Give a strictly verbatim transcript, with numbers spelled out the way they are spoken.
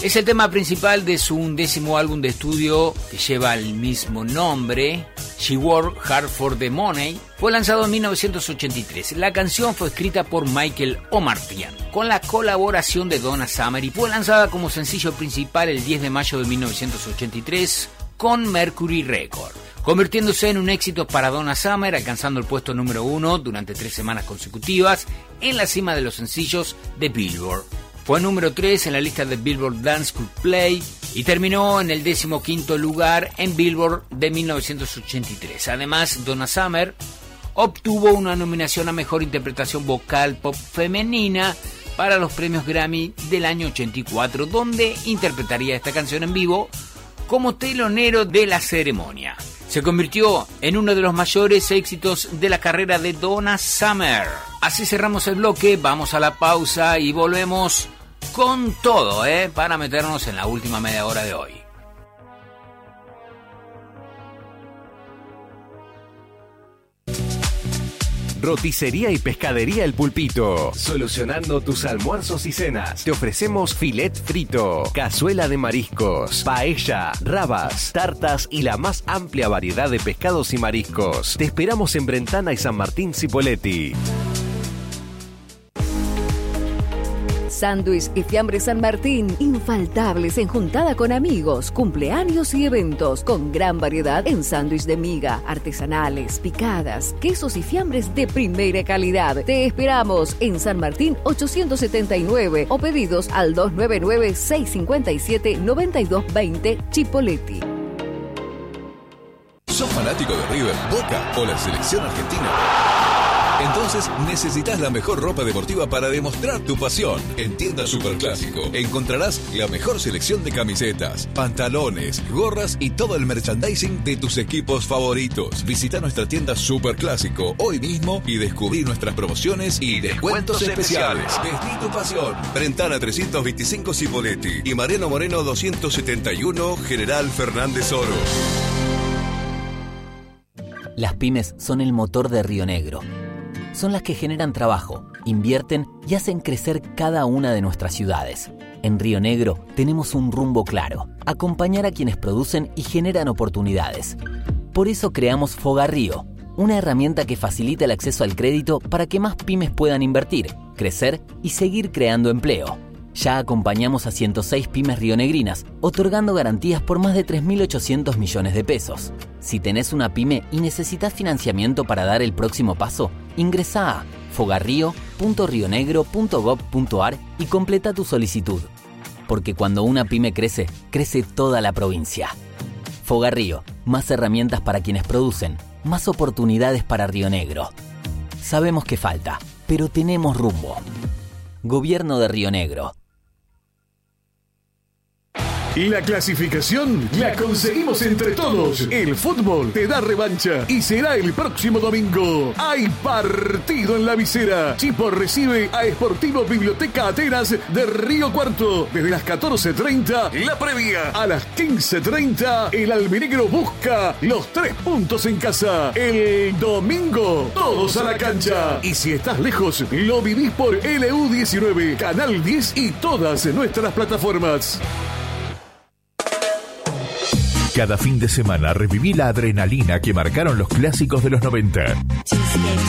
Es el tema principal de su undécimo álbum de estudio que lleva el mismo nombre, She Worked Hard for the Money. Fue lanzado en mil novecientos ochenta y tres. La canción fue escrita por Michael Omartian con la colaboración de Donna Summer y fue lanzada como sencillo principal el diez de mayo de mil novecientos ochenta y tres con Mercury Records, convirtiéndose en un éxito para Donna Summer, alcanzando el puesto número uno durante tres semanas consecutivas en la cima de los sencillos de Billboard. Fue número tres en la lista de Billboard Dance Club Play y terminó en el decimoquinto lugar en Billboard de mil novecientos ochenta y tres. Además, Donna Summer obtuvo una nominación a Mejor Interpretación Vocal Pop Femenina para los premios Grammy del año ochenta y cuatro, donde interpretaría esta canción en vivo como telonero de la ceremonia. Se convirtió en uno de los mayores éxitos de la carrera de Donna Summer. Así cerramos el bloque, vamos a la pausa y volvemos con todo, ¿eh? para meternos en la última media hora de hoy. Roticería y Pescadería El Pulpito. Solucionando tus almuerzos y cenas. Te ofrecemos filet frito, cazuela de mariscos, paella, rabas, tartas y la más amplia variedad de pescados y mariscos. Te esperamos en Brentana y San Martín Cipolletti. Sándwich y Fiambre San Martín, infaltables en juntada con amigos, cumpleaños y eventos, con gran variedad en sándwich de miga, artesanales, picadas, quesos y fiambres de primera calidad. Te esperamos en San Martín ochocientos setenta y nueve o pedidos al dos nueve nueve, seis cinco siete, nueve dos dos cero Chipolletti. ¿Sos fanático de River, Boca o la selección argentina? Entonces necesitas la mejor ropa deportiva para demostrar tu pasión. En Tienda Superclásico encontrarás la mejor selección de camisetas, pantalones, gorras y todo el merchandising de tus equipos favoritos. Visita nuestra tienda Superclásico hoy mismo y descubrí nuestras promociones y descuentos especiales. Vestí tu pasión. Brentana trescientos veinticinco Cipolletti y Mariano Moreno doscientos setenta y uno General Fernández Oro. Las pymes son el motor de Río Negro. Son las que generan trabajo, invierten y hacen crecer cada una de nuestras ciudades. En Río Negro tenemos un rumbo claro: acompañar a quienes producen y generan oportunidades. Por eso creamos Fogarrío, una herramienta que facilita el acceso al crédito para que más pymes puedan invertir, crecer y seguir creando empleo. Ya acompañamos a ciento seis pymes rionegrinas, otorgando garantías por más de tres mil ochocientos millones de pesos. Si tenés una pyme y necesitas financiamiento para dar el próximo paso, ingresá a fogarrio punto rionegro punto gob punto ar y completa tu solicitud. Porque cuando una pyme crece, crece toda la provincia. Fogarrío, más herramientas para quienes producen, más oportunidades para Río Negro. Sabemos que falta, pero tenemos rumbo. Gobierno de Río Negro. La clasificación la conseguimos entre todos. El fútbol te da revancha y será el próximo domingo. Hay partido en la visera. Chipo recibe a Sportivo Biblioteca Atenas de Río Cuarto. Desde las catorce treinta, la previa. A las quince treinta, el albinegro busca los tres puntos en casa. El domingo, todos a la cancha. Y si estás lejos, lo vivís por L U diecinueve, Canal diez y todas nuestras plataformas. Cada fin de semana reviví la adrenalina que marcaron los clásicos de los noventa.